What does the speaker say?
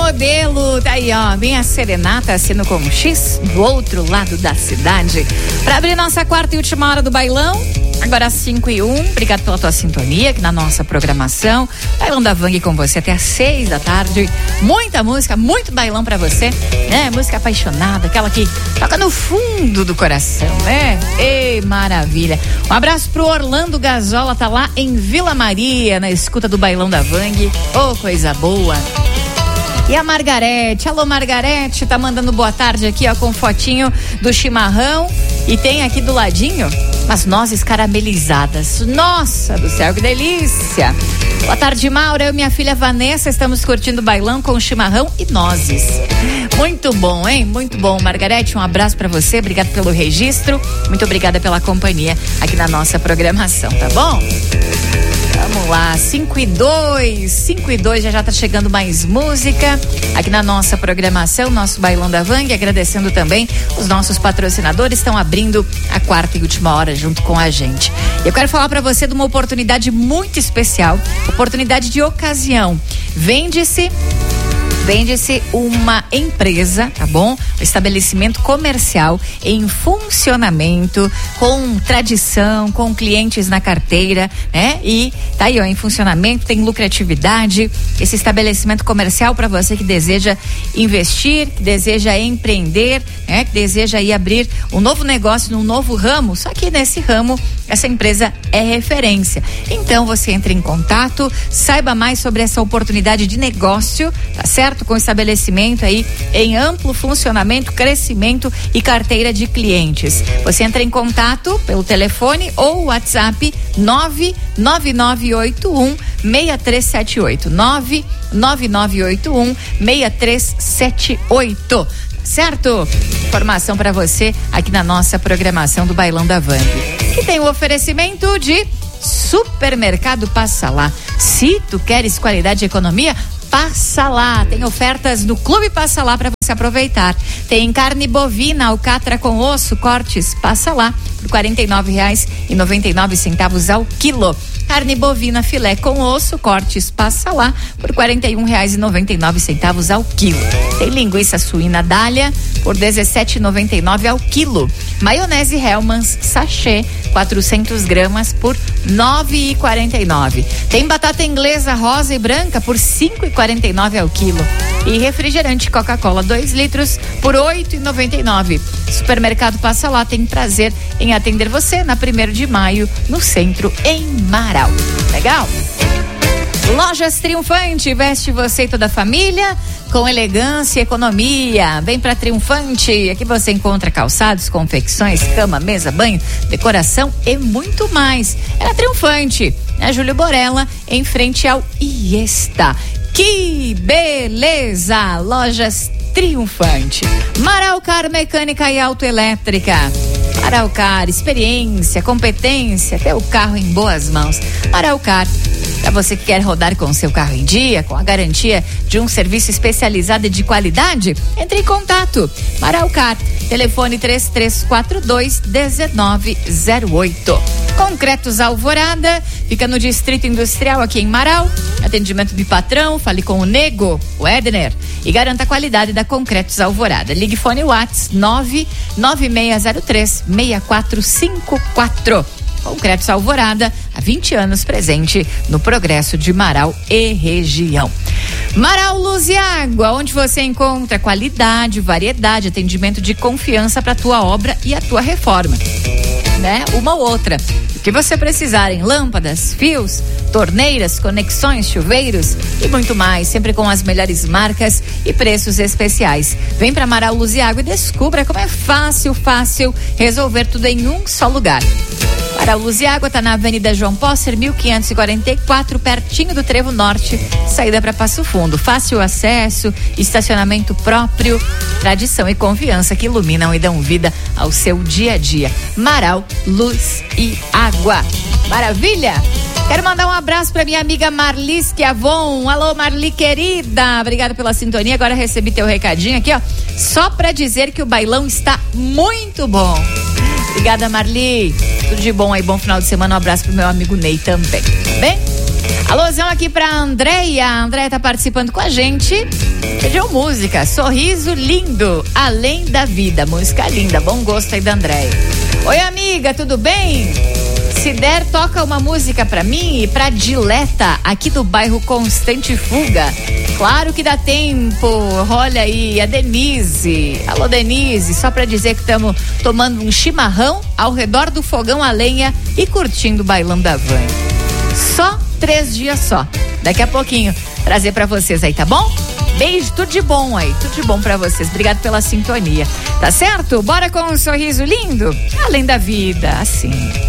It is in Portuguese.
modelo, tá aí, ó, bem a serenata, assino com um X, do outro lado da cidade. Pra abrir nossa quarta e última hora do bailão, agora às 5:01, obrigado pela tua sintonia aqui na nossa programação. Bailão da Vang com você até às 6 da tarde. Muita música, muito bailão pra você, né? Música apaixonada, aquela que toca no fundo do coração, né? Ei, maravilha. Um abraço pro Orlando Gazola, tá lá em Vila Maria, na escuta do Bailão da Vang. Ô, coisa boa. E a Margarete, alô Margarete, tá mandando boa tarde aqui, ó, com fotinho do chimarrão. E tem aqui do ladinho as nozes caramelizadas. Nossa do céu, que delícia! Boa tarde, Maura. Eu e minha filha Vanessa estamos curtindo o bailão com chimarrão e nozes. Muito bom, hein? Muito bom. Margarete, um abraço pra você. Obrigada pelo registro. Muito obrigada pela companhia aqui na nossa programação, tá bom? Vamos lá, 5:02, já tá chegando mais música aqui na nossa programação, nosso Bailão da Vang, agradecendo também os nossos patrocinadores, estão abrindo a quarta e última hora junto com a gente. Eu quero falar para você de uma oportunidade muito especial, oportunidade de ocasião. Vende-se uma empresa, tá bom? Um estabelecimento comercial em funcionamento, com tradição, com clientes na carteira, né? E tá aí, ó, em funcionamento, tem lucratividade. Esse estabelecimento comercial para você que deseja investir, que deseja empreender, né? Que deseja aí abrir um novo negócio num novo ramo, só que nesse ramo essa empresa é referência. Então você entra em contato, saiba mais sobre essa oportunidade de negócio, tá certo? Com estabelecimento aí em amplo funcionamento, crescimento e carteira de clientes. Você entra em contato pelo telefone ou WhatsApp 99981-6378. 99981-6378. Certo? Informação para você aqui na nossa programação do Bailão da Vang. Que tem o oferecimento de Supermercado Passa Lá. Se tu queres qualidade e economia, passa lá. Tem ofertas no Clube Passa Lá para você aproveitar. Tem carne bovina, alcatra com osso, cortes, passa lá por R$ 49,99 ao quilo. Carne bovina filé com osso, cortes, passa lá por R$ 41,99 ao quilo. Tem linguiça suína Dália por R$ 17,99 ao quilo. Maionese Hellmann's sachê 400 gramas por R$ 9,49. Tem batata inglesa rosa e branca por R$ 5,49 ao quilo. E refrigerante Coca-Cola 2 litros por R$ 8,99. Supermercado Passa Lá tem prazer em atender você na 1º de maio no centro em Marau. Legal? Lojas Triunfante, veste você e toda a família com elegância e economia. Vem pra Triunfante, aqui você encontra calçados, confecções, cama, mesa, banho, decoração e muito mais. É na Triunfante, na Júlio Borella, em frente ao Iesta. Que beleza! Lojas Triunfante. Maraucar Mecânica e Autoelétrica. Maraucar, experiência, competência, ter o carro em boas mãos. Maraucar, para você que quer rodar com o seu carro em dia, com a garantia de um serviço especializado e de qualidade, entre em contato. Maraucar, telefone 3342-1908. Concretos Alvorada, fica no Distrito Industrial aqui em Marau. Atendimento de patrão, fale com o Nego, o Edner, e garanta a qualidade da Concretos Alvorada. Ligue fone WhatsApp 99603-6454. Concretos Alvorada, há 20 anos presente no progresso de Marau e região. Marau Luz e Água, onde você encontra qualidade, variedade, atendimento de confiança para a tua obra e a tua reforma, né? Uma ou outra. O que você precisar em lâmpadas, fios, torneiras, conexões, chuveiros e muito mais, sempre com as melhores marcas e preços especiais. Vem para Marau Luz e Água e descubra como é fácil resolver tudo em um só lugar. Marau Luz e Água está na Avenida João Posser, 1544, pertinho do Trevo Norte, saída para Passo Fundo. Fácil acesso, estacionamento próprio, tradição e confiança que iluminam e dão vida ao seu dia a dia. Marau Luz e Água. Maravilha? Quero mandar um abraço para minha amiga Marli Schiavon. Alô, Marli querida, obrigada pela sintonia. Agora recebi teu recadinho aqui, ó, só para dizer que o bailão está muito bom. Obrigada, Marli. Tudo de bom aí, bom final de semana. Um abraço pro meu amigo Ney também, tá bem? Alôzão aqui pra Andréia. A Andréia tá participando com a gente. Pediu música, Sorriso Lindo, Além da Vida. Música linda, bom gosto aí da Andréia. Oi, amiga, tudo bem? Se der, toca uma música pra mim e pra Dileta, aqui do bairro Constante Fuga. Claro que dá tempo. Olha aí, a Denise. Alô, Denise, só pra dizer que estamos tomando um chimarrão ao redor do fogão a lenha e curtindo o bailão da van. Só 3 dias só. Daqui a pouquinho trazer pra vocês aí, tá bom? Beijo, tudo de bom aí, tudo de bom pra vocês. Obrigado pela sintonia. Tá certo? Bora com um sorriso lindo? Além da vida, assim.